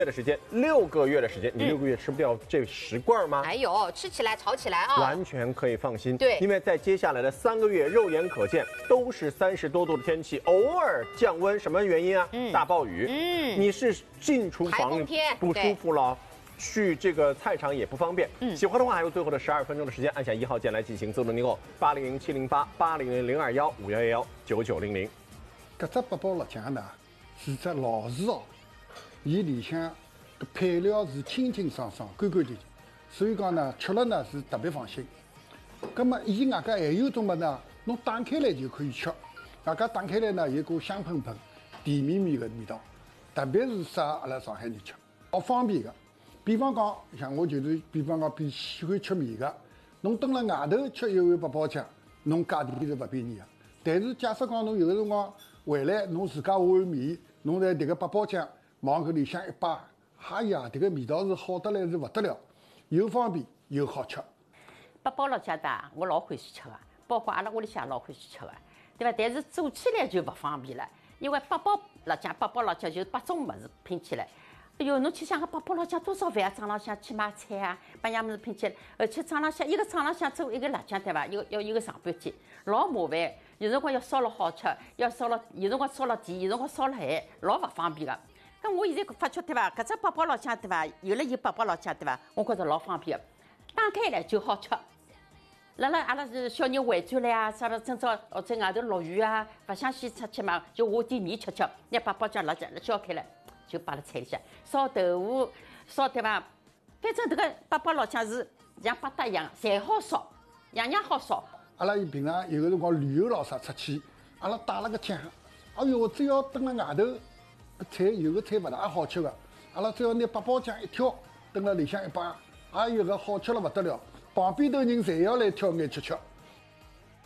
的时间，6个月的时间，你6个月吃不掉这10罐吗？ 哎呦，吃起来炒起来啊， 完全可以放心。 对， 因为在接下来的3个月，肉眼可见都是30多度的天气，偶尔降温，什么原因啊？大暴雨。你是进厨房不舒服了。去这个菜场也不方便。喜欢的话，还有最后的12分钟的时间，按下1号键来进行自动订购，800-708-800-021-9900。 搿只八宝辣酱呢是只老字号，伊里向搿配料是清清爽爽、干干净净，所以讲呢吃了呢是特别放心。葛么伊外加还有种么呢，侬打开来就可以吃，外加打开来呢有股香喷喷、甜绵绵的味道，特别是适合阿拉上海人吃，好方便的。比方讲，像我就是，比方讲，喜欢吃面的，侬蹲辣外头吃一碗八宝酱，侬价钿是勿便宜的。但是假设讲侬有个辰光回来，侬自家下碗面，侬在迭个八宝酱往搿里向一摆，哎呀，迭个味道是好得来是勿得了，又方便又好吃。 八宝辣酱的，我老欢喜吃的，包括阿拉屋里向老欢喜吃的，对伐？但是做起来就勿方便了，因为八宝辣酱就是8种物事拼起来。哎哟，侬去想个八宝辣酱多少饭啊？早浪向去买菜啊，把样物事拼起来，而且早浪向一个早浪向做一个辣酱对伐？要一个上半天，老麻烦。有辰光要烧了好吃，要烧了有辰光烧了甜，有辰光烧了咸，老勿方便个。咁我现在发觉对伐？搿只八宝辣酱对伐？有了八宝辣酱对伐？我觉着老方便个，打开来就好吃。阿拉是小人回转来啊，啥了今朝或者外头落雨啊，勿想先出去嘛，就下点面吃吃，拿八宝酱辣浇开来。就摆辣菜里向，烧豆腐，烧对伐？反正这个八宝辣酱是像八搭一样，侪好烧，样样好烧。 阿拉平常有个辰光旅游咯啥出去，阿拉带了个酱，哎哟，只要蹲辣外头，菜有个菜勿大好吃个，阿拉只要拿八宝酱一挑，蹲辣里向一摆，哎哟，搿好吃了勿得了，旁边头人侪要来挑眼吃吃。